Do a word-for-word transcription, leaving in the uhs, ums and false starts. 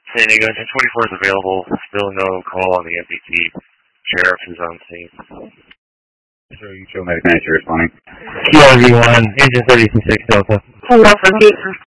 San Diego, engine twenty-four is available. Still no call on the M P T. Sheriff is on scene. Sure, you show medic manager responding. Q R V one, engine thirty-six Delta. Hello, from Houston.